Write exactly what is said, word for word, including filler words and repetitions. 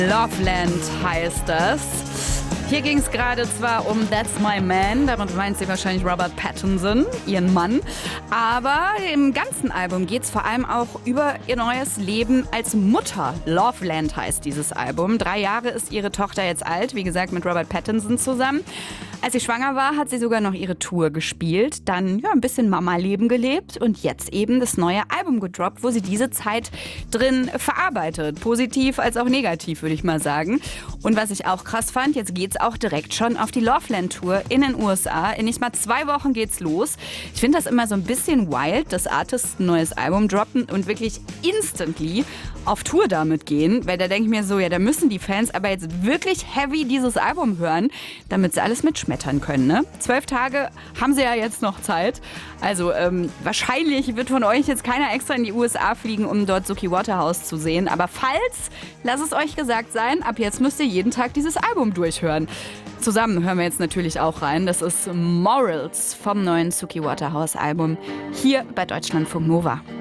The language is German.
Loveland heißt das. Hier ging es gerade zwar um That's My Man, damit meint sie wahrscheinlich Robert Pattinson, ihren Mann, aber im ganzen Album geht es vor allem auch über ihr neues Leben als Mutter. Loveland heißt dieses Album. Drei Jahre ist ihre Tochter jetzt alt, wie gesagt mit Robert Pattinson zusammen. Als sie schwanger war, hat sie sogar noch ihre Tour gespielt, dann ja, ein bisschen Mama-Leben gelebt und jetzt eben das neue Album gedroppt, wo sie diese Zeit drin verarbeitet. Positiv als auch negativ, würde ich mal sagen. Und was ich auch krass fand, jetzt geht's auch direkt schon auf die Loveland-Tour in den U S A. In nicht mal zwei Wochen geht's los. Ich finde das immer so ein bisschen wild, dass Artists ein neues Album droppen und wirklich instantly auf Tour damit gehen. Weil da denke ich mir so, ja, da müssen die Fans aber jetzt wirklich heavy dieses Album hören, damit sie alles mitschmettern können. Ne? Zwölf Tage haben sie ja jetzt noch Zeit. Also ähm, wahrscheinlich wird von euch jetzt keiner extra in die U S A fliegen, um dort Suki Waterhouse zu sehen. Aber falls, lasst es euch gesagt sein, ab jetzt müsst ihr jeden Tag dieses Album durchhören. Zusammen hören wir jetzt natürlich auch rein. Das ist Morals vom neuen Suki Waterhouse Album hier bei Deutschlandfunk Nova.